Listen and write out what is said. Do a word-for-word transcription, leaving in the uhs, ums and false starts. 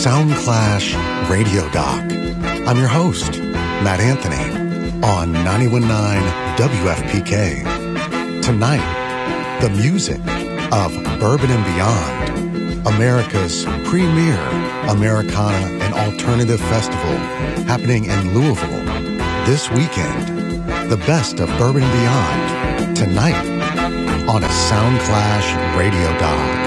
Soundclash Radio Doc. I'm your host, Matt Anthony, on ninety-one point nine W F P K. Tonight, the music of Bourbon and Beyond, America's premier Americana and alternative festival happening in Louisville this weekend. The best of Bourbon and Beyond, tonight on a Soundclash Radio Doc.